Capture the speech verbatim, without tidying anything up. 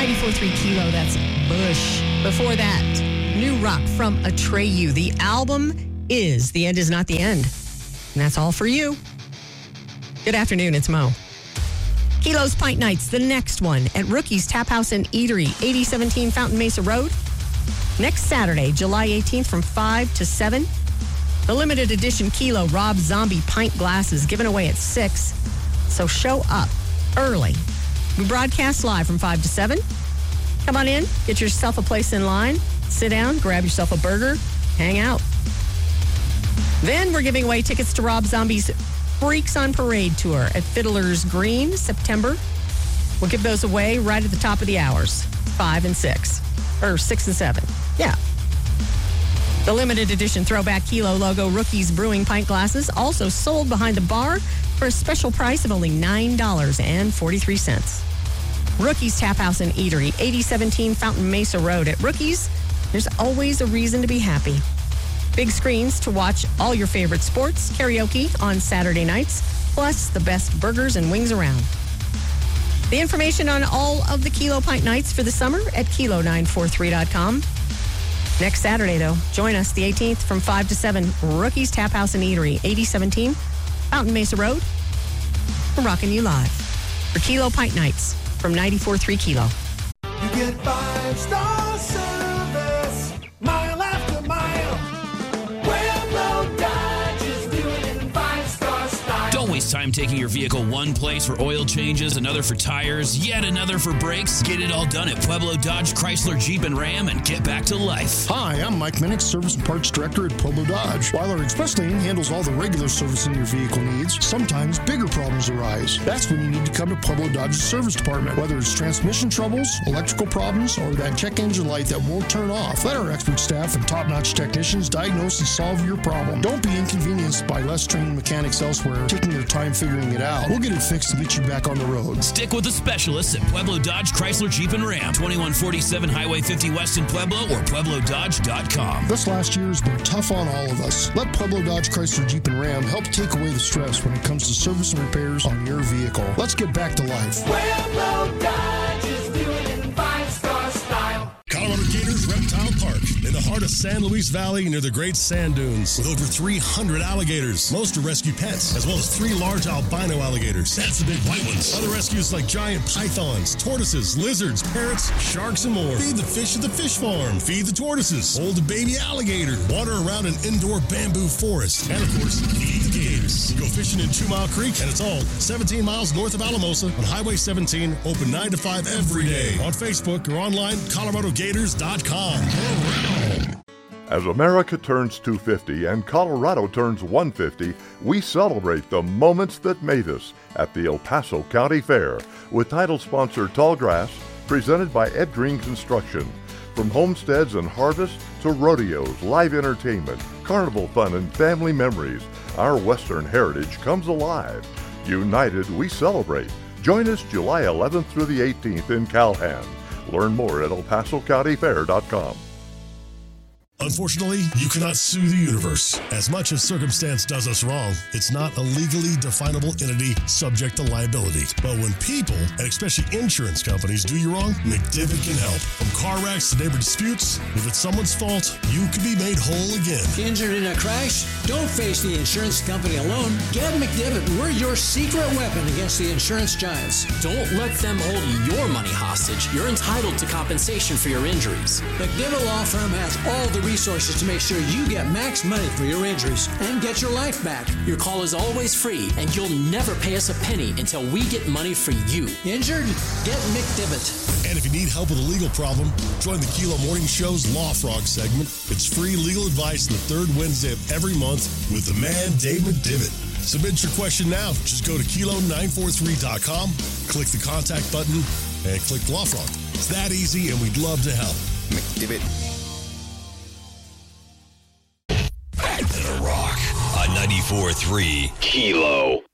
ninety-four point three Kilo, that's Bush. Before that, new rock from Atreyu. The album is The End Is Not the End. And that's all for you. Good afternoon, it's Mo. Kilo's Pint Nights, the next one at Rookie's Tap House and Eatery, eighty seventeen Fountain Mesa Road. Next Saturday, July eighteenth from five to seven. The limited edition Kilo Rob Zombie pint glasses given away at six. So show up early. We broadcast live from five to seven. Come on in, get yourself a place in line, sit down, grab yourself a burger, hang out. Then we're giving away tickets to Rob Zombie's Freaks on Parade tour at Fiddler's Green, September. We'll give those away right at the top of the hours, five and six, or six and seven. Yeah. The limited edition throwback Kilo logo Rookies Brewing pint glasses also sold behind the bar for a special price of only nine dollars and forty-three cents. Rookies Tap House and Eatery, eighty seventeen Fountain Mesa Road. At Rookies, there's always a reason to be happy. Big screens to watch all your favorite sports, karaoke on Saturday nights, plus the best burgers and wings around. The information on all of the Kilo Pint Nights for the summer at kilo nine four three dot com. Next Saturday, though, join us the eighteenth from five to seven, Rookies Tap House and Eatery, eighty seventeen Fountain Mesa Road. We're rocking you live for Kilo Pint Nights from ninety-four point three Kilo. You get five-star service, mile after mile. Pueblo Dodge is doing it in five-star style. Don't waste time taking your vehicle one place for oil changes, another for tires, yet another for brakes. Get it all done at Pueblo Dodge, Chrysler, Jeep, and Ram and get back to life. Hi, I'm Mike Minnick, Service and Parts Director at Pueblo Dodge. While our express lane handles all the regular servicing your vehicle needs, sometimes bigger problems arise. That's when you need to come to Pueblo Dodge's service department. Whether it's transmission troubles, electrical problems, or that check engine light that won't turn off, let our expert staff and top-notch technicians diagnose and solve your problem. Don't be inconvenienced by less trained mechanics elsewhere taking their time figuring it out. We'll get it fixed and get you back on the road. Stick with the specialists at Pueblo Dodge, Chrysler, Jeep, and Ram. twenty-one forty-seven Highway fifty West in Pueblo or pueblo dodge dot com. This last year has been tough on all of us. Let Pueblo Dodge, Chrysler, Jeep, and Ram help take away the stress when it comes to service and repairs on your vehicle. Let's get back to life. Pueblo Dodge is doing it in five-star style. Colorado Gators Reptile Park, in the heart of San Luis Valley near the Great Sand Dunes, with over three hundred alligators. Most are rescue pets, as well as three large albino alligators. That's the big white ones. Other rescues like giant pythons, tortoises, lizards, parrots, sharks, and more. Feed the fish at the fish farm. Feed the tortoises. Hold a baby alligator. Water around an indoor bamboo forest. And, of course, feed the gators. Go fishing in Two Mile Creek, and it's all seventeen miles north of Alamosa on Highway seventeen, open nine to five every day. On Facebook or online, colorado gators dot com. As America turns two hundred fifty and Colorado turns one hundred fifty, we celebrate the moments that made us at the El Paso County Fair with title sponsor Tallgrass, presented by Ed Green Construction. From homesteads and harvest to rodeos, live entertainment, carnival fun, and family memories, our Western heritage comes alive. United, we celebrate. Join us July eleventh through the eighteenth in Calhan. Learn more at el paso county fair dot com. Unfortunately, you cannot sue the universe. As much as circumstance does us wrong, it's not a legally definable entity subject to liability. But when people, and especially insurance companies, do you wrong, McDivitt can help. From car wrecks to neighbor disputes, if it's someone's fault, you can be made whole again. Injured in a crash? Don't face the insurance company alone. Get McDivitt. We're your secret weapon against the insurance giants. Don't let them hold your money hostage. You're entitled to compensation for your injuries. McDivitt Law Firm has all the resources to make sure you get max money for your injuries and get your life back. Your call is always free, and you'll never pay us a penny until we get money for you. Injured? Get McDivitt. And if you need help with a legal problem, join the Kilo Morning Show's Law Frog segment. It's free legal advice the third Wednesday of every month with the man, Dave McDivitt. Submit your question now. Just go to kilo nine four three dot com, click the contact button, and click Law Frog. It's that easy, and we'd love to help. McDivitt. Back to the Rock on ninety-four point three Kilo.